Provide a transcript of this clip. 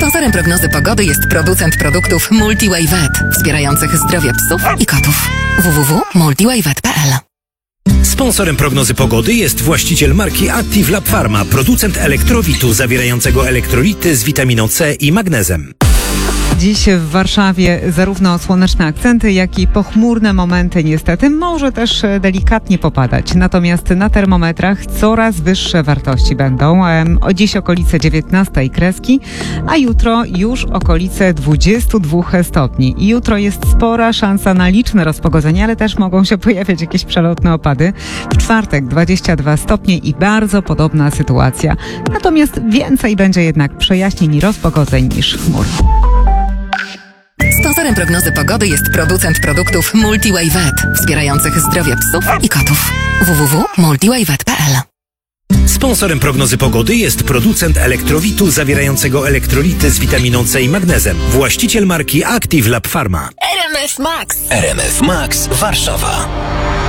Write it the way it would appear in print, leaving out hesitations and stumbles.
Sponsorem prognozy pogody jest producent produktów MultiWay Vet, wspierających zdrowie psów i kotów. www.multiwayvet.pl. Sponsorem prognozy pogody jest właściciel marki Active Lab Pharma, producent elektrowitu zawierającego elektrolity z witaminą C i magnezem. Dziś w Warszawie zarówno słoneczne akcenty, jak i pochmurne momenty niestety. Może też delikatnie popadać. Natomiast na termometrach coraz wyższe wartości będą. Dziś okolice 19 kreski, a jutro już okolice 22 stopni. I jutro jest spora szansa na liczne rozpogodzenia, ale też mogą się pojawiać jakieś przelotne opady. W czwartek 22 stopnie i bardzo podobna sytuacja. Natomiast więcej będzie jednak przejaśnień i rozpogodzeń niż chmur. Sponsorem prognozy pogody jest producent produktów MultiWay Vet, wspierających zdrowie psów i kotów. www.multiwayvet.pl. Sponsorem prognozy pogody jest producent elektrowitu zawierającego elektrolity z witaminą C i magnezem, właściciel marki Active Lab Pharma. RMF Max. RMF Max Warszawa.